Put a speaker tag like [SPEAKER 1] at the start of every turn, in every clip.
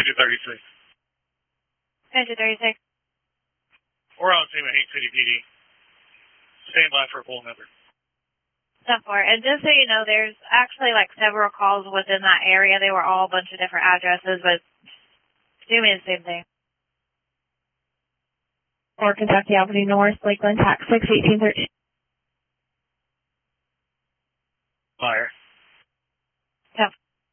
[SPEAKER 1] 36.
[SPEAKER 2] Engine 36.
[SPEAKER 1] We're on scene at Haines City PD. Stand by for a full number.
[SPEAKER 2] 10-4. And just so you know, there's actually like several calls within that area. They were all a bunch of different addresses, but doing the same thing.
[SPEAKER 3] Or Kentucky Avenue North, Lakeland, Tax 61813.
[SPEAKER 1] Fire.
[SPEAKER 2] 10-4.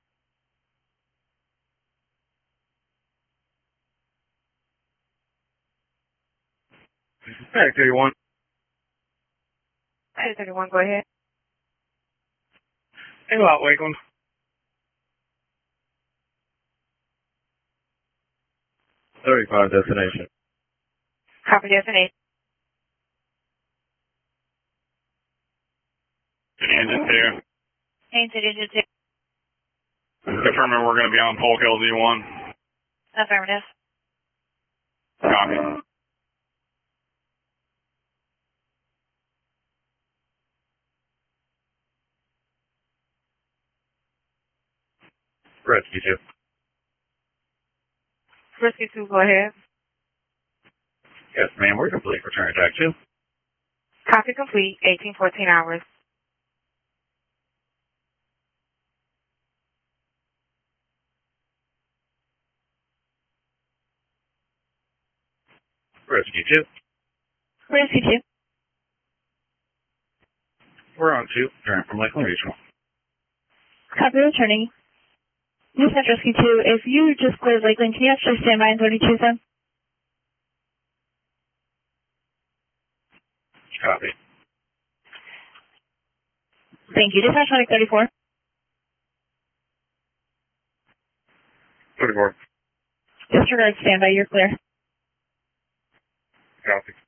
[SPEAKER 1] Hey, 31.
[SPEAKER 2] 231, go ahead.
[SPEAKER 1] Hey, out, Lakeland.
[SPEAKER 4] $35 destination.
[SPEAKER 2] Copy destination.
[SPEAKER 1] Engine 2.
[SPEAKER 2] Haines City, Engine 2.
[SPEAKER 1] Confirming we're going to be on Polk LZ1.
[SPEAKER 2] Affirmative.
[SPEAKER 1] Copy.
[SPEAKER 4] Rescue 2.
[SPEAKER 2] Rescue 2, go ahead.
[SPEAKER 4] Yes, ma'am, we're complete. Return attack 2.
[SPEAKER 2] Copy complete, 1814 hours.
[SPEAKER 4] Rescue 2.
[SPEAKER 3] Rescue 2.
[SPEAKER 4] We're on 2. Return from Lakeland Regional.
[SPEAKER 3] Copy returning. Dispatch Rescue 2, if you just cleared Lakeland, can you actually stand by in 32 zone?
[SPEAKER 4] Copy.
[SPEAKER 3] Thank you. Dispatch Medic 34.
[SPEAKER 4] 34.
[SPEAKER 3] Disregard standby, you're clear.
[SPEAKER 4] Copy.